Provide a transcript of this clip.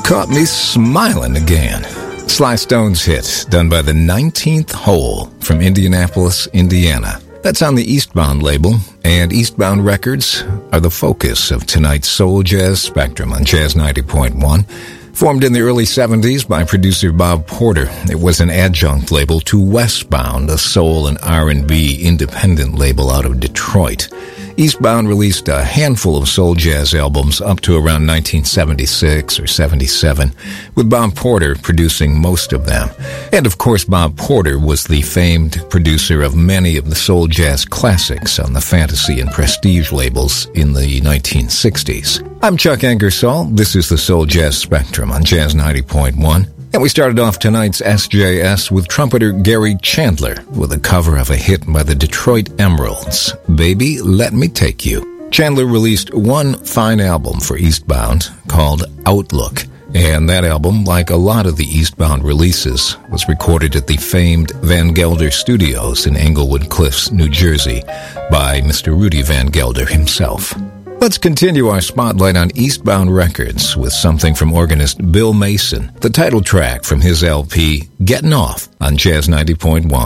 Caught Me Smiling Again. Sly Stone's hit, done by the 19th Hole from Indianapolis, Indiana. That's on the Eastbound label, and Eastbound Records are the focus of tonight's Soul Jazz Spectrum on Jazz 90.1. Formed in the early 70s by producer Bob Porter, it was an adjunct label to Westbound, a soul and R&B independent label out of Detroit. Eastbound released a handful of soul jazz albums up to around 1976 or 77, with Bob Porter producing most of them. And of course, Bob Porter was the famed producer of many of the soul jazz classics on the Fantasy and Prestige labels in the 1960s. I'm Chuck Angersall. This is the Soul Jazz Spectrum on Jazz 90.1. And we started off tonight's SJS with trumpeter Gary Chandler with a cover of a hit by the Detroit Emeralds, Baby Let Me Take You. Chandler released one fine album for Eastbound called Outlook, and that album, like a lot of the Eastbound releases, was recorded at the famed Van Gelder Studios in Englewood Cliffs, New Jersey, by Mr. Rudy Van Gelder himself. Let's continue our spotlight on Eastbound Records with something from organist Bill Mason, the title track from his LP, Gettin' Off, on Jazz 90.1.